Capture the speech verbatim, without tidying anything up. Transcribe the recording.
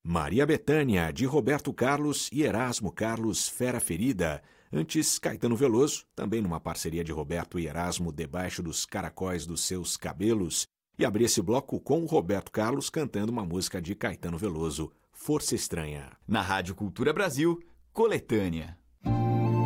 Maria Bethânia, de Roberto Carlos e Erasmo Carlos Fera Ferida. Antes, Caetano Veloso, também numa parceria de Roberto e Erasmo, Debaixo dos Caracóis dos Seus Cabelos. E abri esse bloco com o Roberto Carlos cantando uma música de Caetano Veloso, Força Estranha. Na Rádio Cultura Brasil, Coletânea.